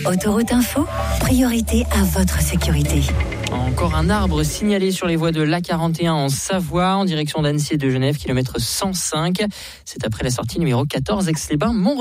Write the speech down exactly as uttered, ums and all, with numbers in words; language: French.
Autoroute Info, priorité à votre sécurité. Encore un arbre signalé sur les voies de l'A quarante et un en Savoie, en direction d'Annecy et de Genève, kilomètre cent cinq. C'est après la sortie numéro quatorze, Aix-les-Bains, Mont